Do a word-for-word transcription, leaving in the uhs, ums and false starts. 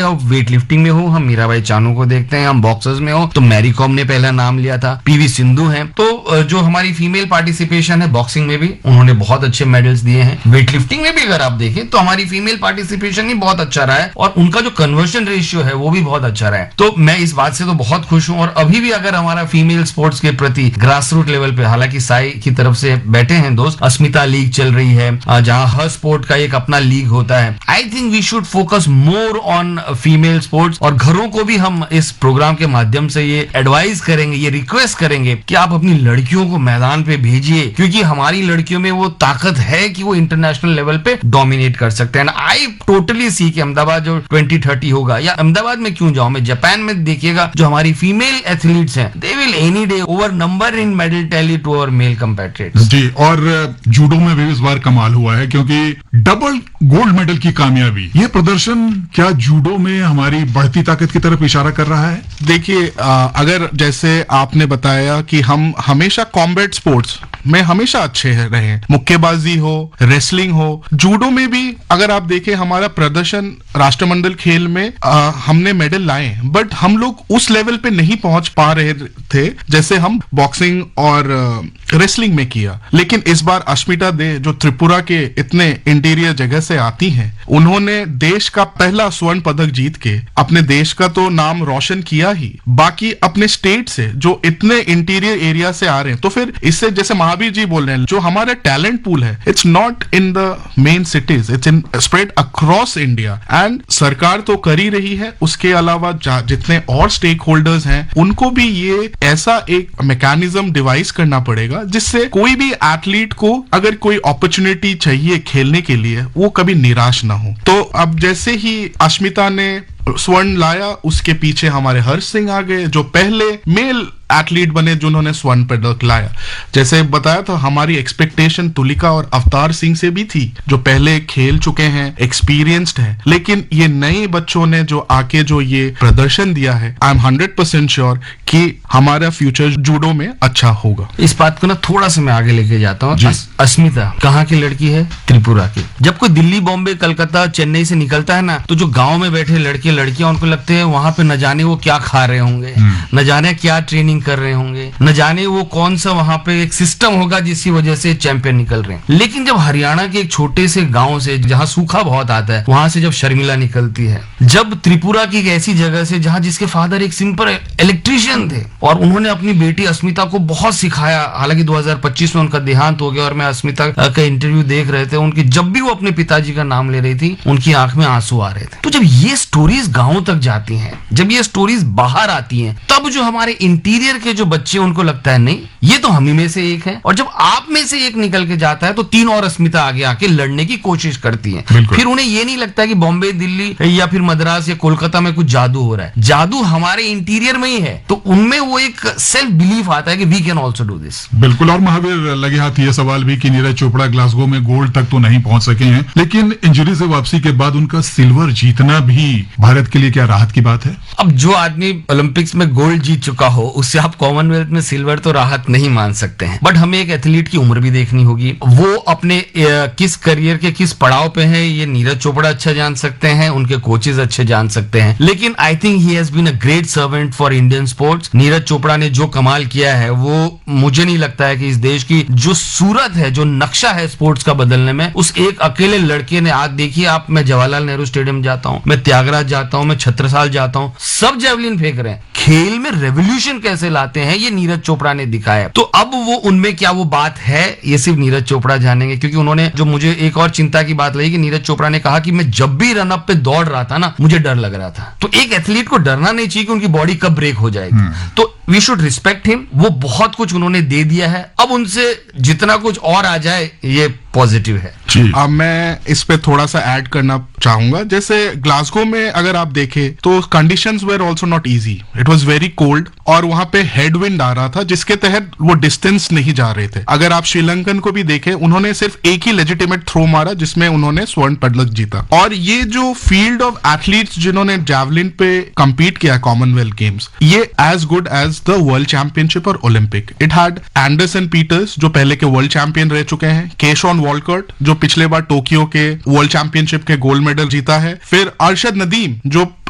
Weight lifting में हो, हम मीराबाई चानू को देखते हैं, हम बॉक्सर्स में हो तो मैरी कॉम ने पहला नाम लिया था, पीवी सिंधु है। तो जो हमारी फीमेल पार्टिसिपेशन है बॉक्सिंग में भी उन्होंने बहुत अच्छे मेडल्स दिए हैं। वेट लिफ्टिंग में भी अगर आप देखें तो हमारी फीमेल पार्टिसिपेशन ही बहुत अच्छा रहा है और उनका जो कन्वर्शन रेशियो है वो भी बहुत अच्छा रहा है। तो मैं इस बात से तो बहुत खुश हूं। और अभी भी अगर हमारा फीमेल स्पोर्ट्स के प्रति ग्रास रूट लेवल पे, हालांकि साई की तरफ से बैठे हैं दोस्त, अस्मिता लीग चल रही है जहां हर स्पोर्ट का एक अपना लीग होता है। I think we should focus more on female sports. और घरों को भी हम इस प्रोग्राम के माध्यम से ये एडवाइस करेंगे, ये रिक्वेस्ट करेंगे कि आप अपनी लड़कियों को मैदान पे भेजिए, क्योंकि हमारी लड़कियों में वो ताकत है कि वो इंटरनेशनल लेवल पे डोमिनेट कर सकते हैं। आई टोटली सी कि अहमदाबाद जो ट्वेंटी थर्टी होगा, या अहमदाबाद में क्यों जाऊं मैं, जापान में देखिएगा जो हमारी फीमेल एथलीट्स हैं, they will any day over number in medal tally to our mail competitors. जी, और जूडो में भी इस बार कमाल हुआ है क्योंकि डबल गोल्ड मेडल की कामयाबी, ये प्रदर्शन क्या जूडो में हमारी बढ़ती ताकत की तरफ इशारा कर रहा है? देखिए, अगर जैसे आपने बताया कि हम हमेशा कॉम्बैट स्पोर्ट्स में हमेशा अच्छे रहे हैं, मुक्केबाजी हो, रेसलिंग हो, जूडो में भी अगर आप देखें हमारा प्रदर्शन राष्ट्रमंडल खेल में आ, हमने मेडल लाए, बट हम लोग उस लेवल पे नहीं पहुंच पा रहे थे जैसे हम बॉक्सिंग और रेसलिंग में किया। लेकिन इस बार अस्मिता दे जो त्रिपुरा के इतने इंटीरियर जगह से आती हैं, उन्होंने देश का पहला स्वर्ण पदक जीत के अपने देश का तो नाम रोशन किया ही, बाकी अपने स्टेट से जो इतने इंटीरियर एरिया से आ रहे हैं, तो फिर इससे जैसे महावीर जी बोल रहे हैं, जो हमारा टैलेंट पूल है, it's not in the main cities, it's in spread across India. And सरकार तो कर ही रही है, उसके अलावा जितने और स्टेक होल्डर्स हैं उनको भी ये ऐसा एक मैकेनिज्म डिवाइस करना पड़ेगा जिससे कोई भी एथलीट को अगर कोई अपॉर्चुनिटी चाहिए खेलने के लिए वो कभी निराश ना हो। तो अब जैसे ही अस्मिता ने स्वर्ण लाया, उसके पीछे हमारे हर्ष सिंह आ गए जो पहले मेल एथलीट बने जिन्होंने स्वर्ण पदक लाया। जैसे बताया था, हमारी एक्सपेक्टेशन तुलिका और अवतार सिंह से भी थी जो पहले खेल चुके हैं, एक्सपीरियंस्ड हैं, लेकिन ये नए बच्चों ने जो आके जो ये प्रदर्शन दिया है, I am hundred percent sure कि हमारा फ्यूचर जूडो में अच्छा होगा। इस बात को ना थोड़ा सा मैं आगे लेके जाता हूँ। अस्मिता कहाँ की लड़की है? त्रिपुरा की। जब कोई दिल्ली, बॉम्बे, कलकत्ता, चेन्नई से निकलता है ना, तो जो गाँव में बैठे लड़के लड़कियां उनको लगते हैं वहां पे न जाने वो क्या खा रहे होंगे, न जाने क्या ट्रेनिंग कर रहे होंगे, न जाने वो कौन सा वहां पे एक सिस्टम होगा जिसकी वजह से चैंपियन निकल रहे हैं। लेकिन जब हरियाणा के एक छोटे से गांव से जहां सूखा बहुत आता है, वहां से जब शर्मिला निकलती है, जब त्रिपुरा की एक ऐसी जगह से जहां जिसके फादर एक सिंपल इलेक्ट्रीशियन थे और उन्होंने अपनी बेटी अस्मिता को बहुत सिखाया, हालांकि दो हज़ार पच्चीस में उनका देहांत हो गया और मैं अस्मिता का इंटरव्यू देख रहे थे, उनकी जब भी वो अपने पिताजी का नाम ले रही थी उनकी आंख में आंसू आ रहे थे। तो जब ये स्टोरीज गांव तक जाती हैं, जब ये स्टोरीज बाहर आती हैं, तब जो हमारे इंटीरियर के जो बच्चे उनको लगता है नहीं ये तो हम ही में से एक है, और जब आप में से एक निकल के जाता है तो तीन और अस्मिता आगे आके लड़ने की कोशिश करती हैं। फिर उन्हें ये नहीं लगता कि बॉम्बे, दिल्ली या फिर मद्रास या कोलकाता में कुछ जादू हो रहा है, जादू हमारे इंटीरियर में ही है। तो उनमें वो एक सेल्फ बिलीफ आता है कि we can also do this. बिल्कुल। और महावीर, लगे हाथ ये सवाल भी कि नीरज चोपड़ा ग्लासगो में गोल्ड तक तो नहीं पहुंच सके हैं, लेकिन इंजरी से वापसी के बाद उनका सिल्वर जीतना भी भारत के लिए क्या राहत की बात है? अब जो आदमी ओलंपिक्स में गोल्ड जीत चुका हो उससे आप कॉमनवेल्थ में सिल्वर तो राहत नहीं मान सकते हैं, बट हमें एक एथलीट की उम्र भी देखनी होगी, वो अपने ए, किस करियर के किस पड़ाव पे है, ये नीरज चोपड़ा अच्छा जान सकते हैं, उनके कोचेज अच्छे जान सकते हैं। लेकिन I think he has been a great servant for Indian sports. Neeraj Chopra ने जो कमाल किया है वो मुझे नहीं लगता है कि इस देश की जो सूरत है, जो नक्शा है स्पोर्ट्स का बदलने में, उस एक अकेले लड़के ने। आज देखिए आप, मैं जवाहरलाल नेहरू स्टेडियम जाता हूँ, मैं त्यागराज जाता हूँ, मैं छत्रसाल जाता हूँ, सब जेवलिन फेंक रहे हैं। खेल में रेवोल्यूशन कैसे लाते हैं ये नीरज चोपड़ा ने दिखाया। तो अब वो उनमें क्या वो बात है ये सिर्फ नीरज चोपड़ा जानेंगे, क्योंकि उन्होंने जो मुझे एक और चिंता की बात लगी कि नीरज चोपड़ा ने कहा कि मैं जब भी रन अप पे दौड़ रहा था ना मुझे डर लग रहा था। तो एक एथलीट को डरना नहीं चाहिए कि उनकी बॉडी कब ब्रेक हो जाएगी। तो वी शुड रिस्पेक्ट हिम, वो बहुत कुछ उन्होंने दे दिया है, अब उनसे जितना कुछ और आ जाए ये पॉजिटिव है। अब मैं इस पे थोड़ा सा ऐड करना चाहूंगा। जैसे ग्लासगो में अगर आप देखें तो conditions where also not easy, it was very cold और वहां पे हेडविंड आ रहा था जिसके तहत वो डिस्टेंस नहीं जा रहे थे। अगर आप श्रीलंकन को भी देखें, उन्होंने सिर्फ एक ही लेजिटिमेट थ्रो मारा जिसमें उन्होंने स्वर्ण पदक जीता। और ये जो फील्ड ऑफ एथलीट्स जिन्होंने जैवलिन पे compete किया कॉमनवेल्थ गेम्स, ये as good as the world championship और Olympic. It had Anderson Peters जो पहले के वर्ल्ड चैंपियन रह चुके हैं, केशॉन वॉलकॉट जो पिछले बार टोक्यो के वर्ल्ड चैंपियनशिप के गोल्ड मेडल जीता है, फिर अरशद नदीम जो